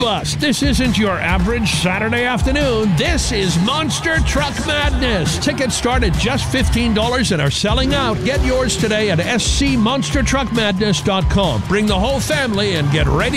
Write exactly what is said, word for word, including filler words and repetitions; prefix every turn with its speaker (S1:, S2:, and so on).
S1: Bus. This isn't your average Saturday afternoon. This is Monster Truck Madness. Tickets start at just fifteen dollars and are selling out. Get yours today at s c monster truck madness dot com. Bring the whole family and get ready